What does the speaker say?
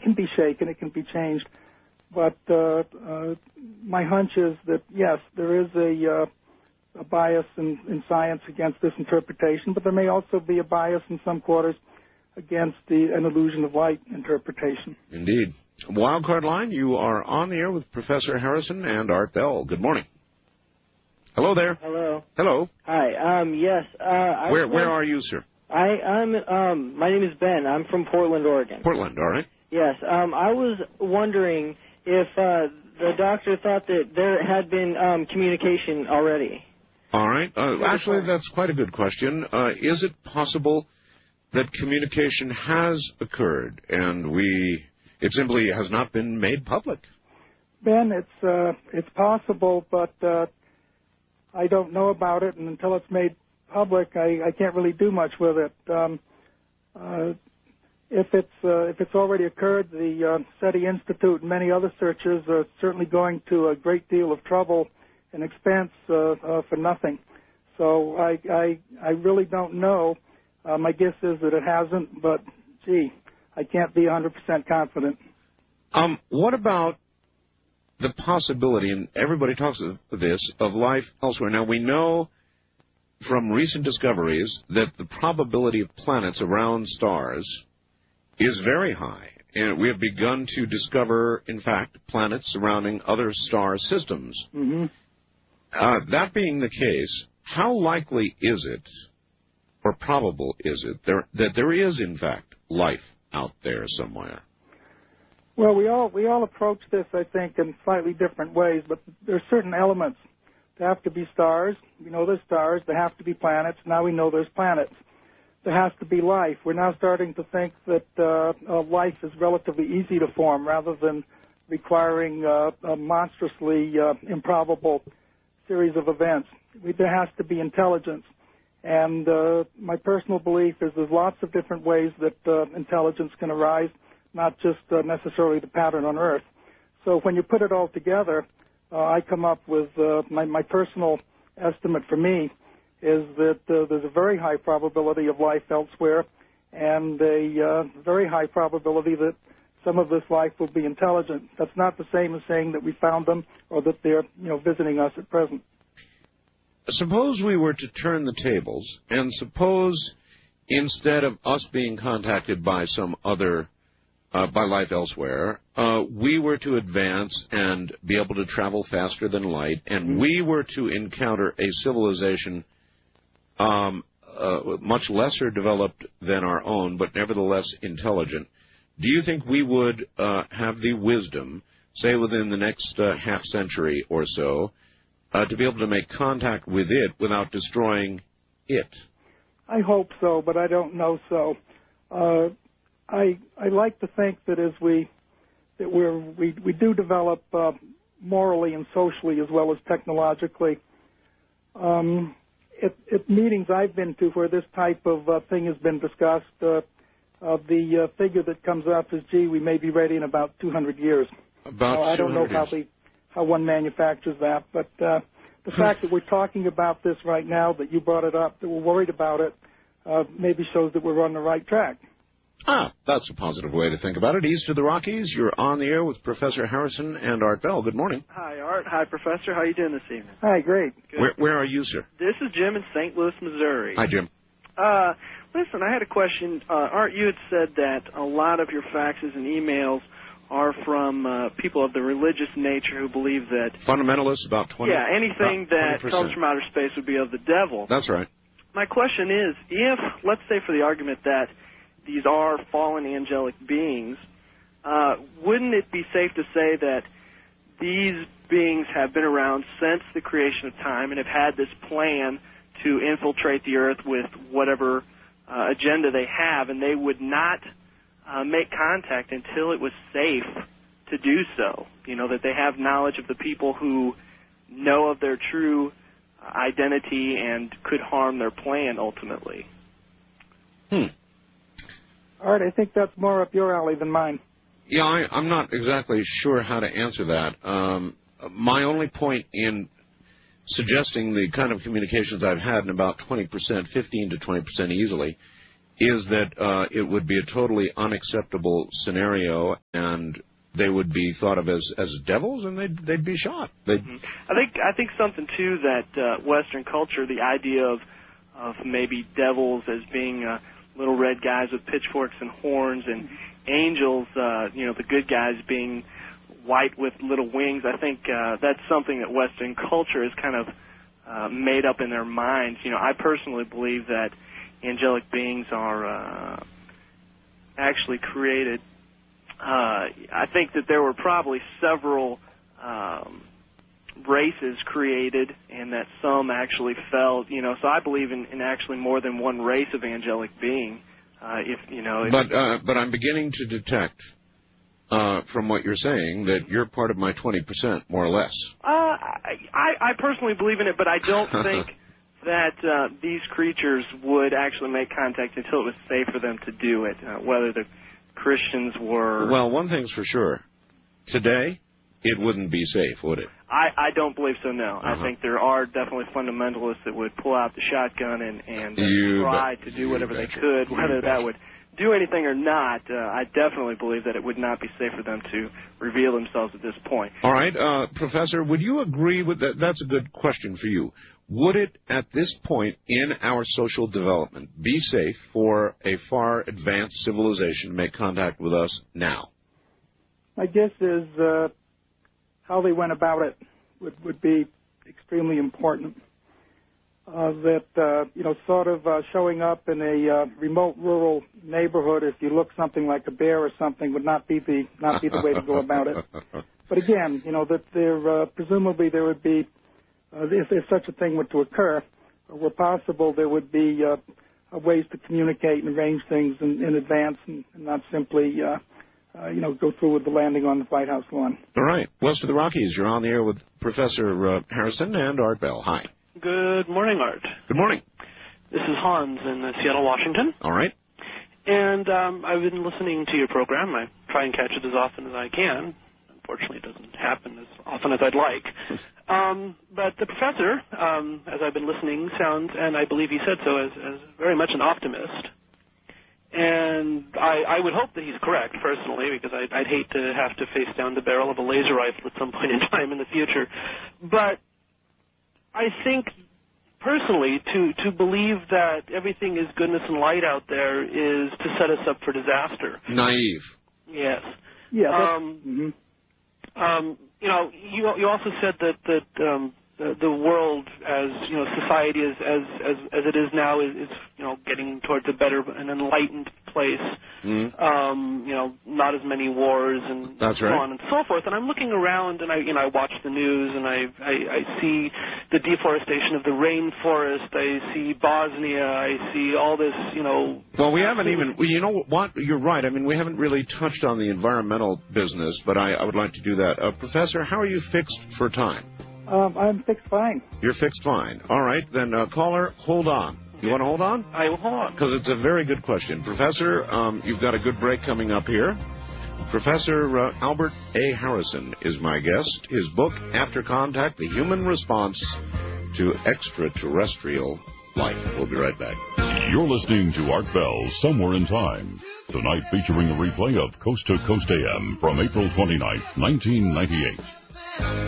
can be shaken, it can be changed. But my hunch is that, yes, there is a bias in science against this interpretation, but there may also be a bias in some quarters against an illusion of light interpretation. Indeed. Wildcard line, you are on the air with Professor Harrison and Art Bell. Good morning. Hello there. Hello. Hello. Hi. Yes. Where are you, sir? I'm. My name is Ben. I'm from Portland, Oregon. Portland. All right. Yes. I was wondering if the doctor thought that there had been communication already. All right. Actually, that's quite a good question. Is it possible that communication has occurred and it simply has not been made public? Ben, it's possible, but I don't know about it, and until it's made public, I can't really do much with it. If it's already occurred, the SETI Institute and many other searchers are certainly going to a great deal of trouble and expense for nothing. So I really don't know. My guess is that it hasn't, but gee, I can't be 100% confident. What about the possibility, and everybody talks of this, of life elsewhere? Now, we know from recent discoveries that the probability of planets around stars is very high. And we have begun to discover, in fact, planets surrounding other star systems. Mm-hmm. That being the case, how likely is it, or probable is it, that there is, in fact, life out there somewhere? Well, we all approach this, I think, in slightly different ways, but there are certain elements. There have to be stars. We know there's stars. There have to be planets. Now we know there's planets. There has to be life. We're now starting to think that life is relatively easy to form rather than requiring a monstrously improbable series of events. There has to be intelligence. And my personal belief is there's lots of different ways that intelligence can arise, not just necessarily the pattern on Earth. So when you put it all together, I come up with my personal estimate for me is that there's a very high probability of life elsewhere and a very high probability that some of this life will be intelligent. That's not the same as saying that we found them or that they're visiting us at present. Suppose we were to turn the tables, and suppose instead of us being contacted by some other, by life elsewhere, we were to advance and be able to travel faster than light, and we were to encounter a civilization much lesser developed than our own, but nevertheless intelligent. Do you think we would have the wisdom, say within the next half century or so, to be able to make contact with it without destroying it? I hope so, but I don't know so. I like to think that as we do develop morally and socially as well as technologically. At meetings I've been to where this type of thing has been discussed, the figure that comes up is, gee, we may be ready in about 200 years. I don't know how one manufactures that, but the fact that we're talking about this right now, that you brought it up, that we're worried about it, maybe shows that we're on the right track. That's a positive way to think about it. East of the Rockies, you're on the air with Professor Harrison and Art Bell. Good morning. Hi, Art. Hi, Professor. How are you doing this evening? Hi, great. Where are you, sir? This is Jim in St. Louis, Missouri. Hi, Jim. Listen, I had a question. Art, you had said that a lot of your faxes and emails are from people of the religious nature who believe that... Fundamentalists, about 20%. Yeah, anything that comes from outer space would be of the devil. That's right. My question is, if, let's say for the argument that these are fallen angelic beings, wouldn't it be safe to say that these beings have been around since the creation of time and have had this plan to infiltrate the earth with whatever agenda they have, and they would not make contact until it was safe to do so? You know, that they have knowledge of the people who know of their true identity and could harm their plan ultimately. Art, I think that's more up your alley than mine. Yeah, I'm not exactly sure how to answer that. My only point in suggesting the kind of communications I've had in about 20%, 15 to 20% easily, is that it would be a totally unacceptable scenario, and they would be thought of as devils, and they'd be shot. I think something too that Western culture, the idea of maybe devils as being little red guys with pitchforks and horns, and angels, the good guys being white with little wings. I think that's something that Western culture has kind of made up in their minds. I personally believe that angelic beings are actually created. I think that there were probably several races created, and that some actually fell. So I believe in actually more than one race of angelic being. But I'm beginning to detect from what you're saying that you're part of my 20%, more or less. I personally believe in it, but I don't think that these creatures would actually make contact until it was safe for them to do it, whether the Christians were... Well, one thing's for sure. Today, it wouldn't be safe, would it? I don't believe so, no. I think there are definitely fundamentalists that would pull out the shotgun and try to do whatever they could, whether that would do anything or not. I definitely believe that it would not be safe for them to reveal themselves at this point. All right. Professor, would you agree with that? That's a good question for you. Would it, at this point in our social development, be safe for a far advanced civilization to make contact with us now? My guess is how they went about it would be extremely important. Sort of showing up in a remote rural neighborhood, if you look something like a bear or something, would not be the way to go about it. But again, that there presumably there would be, if such a thing were to occur, were possible, there would be ways to communicate and arrange things in advance, and not simply go through with the landing on the White House lawn. All right. West of the Rockies, you're on the air with Professor Harrison and Art Bell. Hi. Good morning, Art. Good morning. This is Hans in Seattle, Washington. All right. And I've been listening to your program. I try and catch it as often as I can. Unfortunately, it doesn't happen as often as I'd like. But the professor, as I've been listening, sounds, and I believe he said so, as very much an optimist. And I would hope that he's correct, personally, because I'd hate to have to face down the barrel of a laser rifle at some point in time in the future. But I think, personally, to believe that everything is goodness and light out there is to set us up for disaster. Naive. Yes. Yeah. You also said that the world, as society as it is now, is getting towards a better and enlightened place. Not as many wars and That's so right. on and so forth. And I'm looking around, and I watch the news, and I see the deforestation of the rainforest. I see Bosnia. I see all this. Well, we haven't even. You know what? You're right. I mean, we haven't really touched on the environmental business, but I would like to do that. Professor, how are you fixed for time? I'm fixed fine. You're fixed fine. All right, then, caller, hold on. You want to hold on? I will hold on. Because it's a very good question. Professor, you've got a good break coming up here. Professor Albert A. Harrison is my guest. His book, After Contact, The Human Response to Extraterrestrial Life. We'll be right back. You're listening to Art Bell, Somewhere in Time. Tonight featuring a replay of Coast to Coast AM from April 29th, 1998.